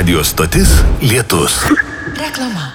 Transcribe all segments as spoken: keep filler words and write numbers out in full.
Radio stotis Lietus. Reklama.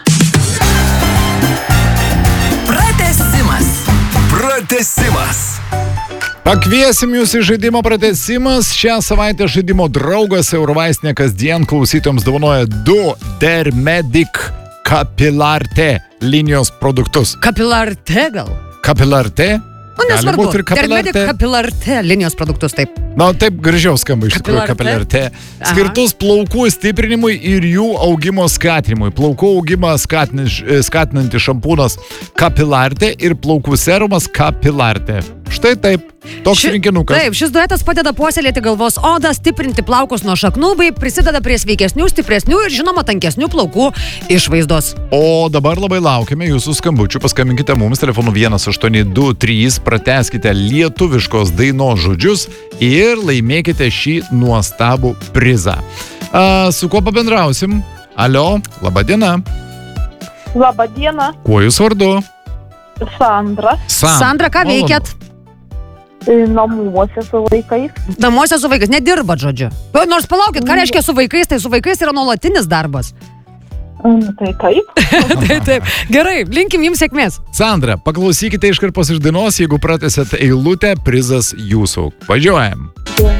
Pratęsimas. Pratęsimas. Pakviesim jūs į žaidimo pratęsimas. Šią savaitę žaidimo draugas Eurovaistinė kasdien klausytojams dovanoja du Dermedic Capillarte linijos produktus. Capillarte gal? Capillarte? Nu, nesvarbu. Capillarte. Dermedic Capillarte linijos produktus, taip. Na, taip gražiau skamba iš tikrųjų Capillarte. Skirtus plaukų stiprinimui ir jų augimo skatinimui. Plaukų augimą skatinantis šampūnas Capillarte ir plaukų serumas Capillarte. Štai taip, toks Ši, rinkinukas. Taip, šis duetas padeda puoselėti galvos odą, stiprinti plaukus nuo šaknų bei prisideda prie sveikesnių, stipresnių ir žinoma tankesnių plaukų išvaizdos. O dabar labai laukiame jūsų skambučių. Paskambinkite mums telefonu vienas aštuoni du trys, pratęskite lietuviškos dainos žodžius ir laimėkite šį nuostabų prizą. A, su kuo pabendrausim? Alio, laba diena. Labą dieną, Kuo jūs vardu? Sandra. San. Sandra, ką Malonu. veikiat? Namuose su vaikais. Namuose su vaikais, nedirbat, žodžiu. O, nors palaukit, ką reiškia su vaikais, tai su vaikais yra nuolatinis darbas. Mm, Tai taip. taip, taip. Gerai, linkim jums sėkmės. Sandra, paklausykite iškarpos iš dainos, jeigu pratęsėt eilutę, prizas jūsų. Važiuojam.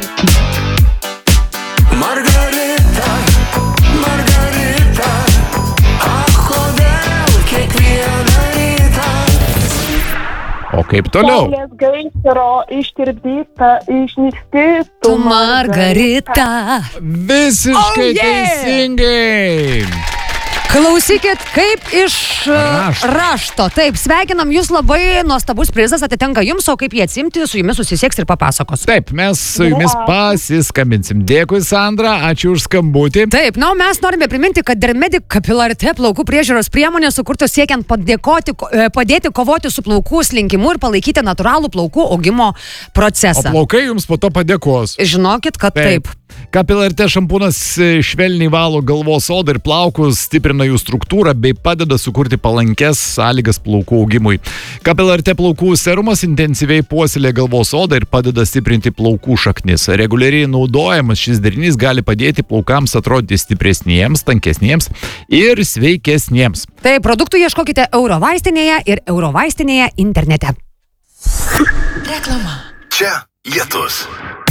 Margarita, Margarita, ach, kodėl kiekvieną rytą. O kaip toliau? Saulės gaisro ištirpdyta, išnyksti Tu Margarita. Visiškai Oh, yeah! teisingai. Klausykit, kaip iš Rašto. rašto. Taip, sveikinam jūs, labai nuostabus prizas atitenka jums, o kaip jį atsimti, su jumis susisieks ir papasakos. Taip, mes su jumis pasiskambinsim. Dėkui, Sandra, ačiū už skambutį. Taip, na, o mes norime priminti, kad Dermedic Capillarte plaukų priežiūros priemonės sukurtos siekiant padėkoti, ko- e, padėti kovoti su plaukų slinkimu ir palaikyti natūralų plaukų augimo O procesą. plaukai jums po to padėkos. Žinokit, kad taip. Capillarte šampūnas e, švelniai valo galvos odą ir plaukus, stiprina jų struktūrą bei padeda sukurti palankes sąlygas plaukų augimui. Capillarte plaukų serumas intensyviai puoselėja galvos odą ir padeda stiprinti plaukų šaknis. Reguliariai naudojamas šis derinys gali padėti plaukams atrodyti stipresniems, tankesniems ir sveikesniems. Tai produktų ieškokite Eurovaistinėje ir Eurovaistinėje internete. Reklama. Čia Lietus.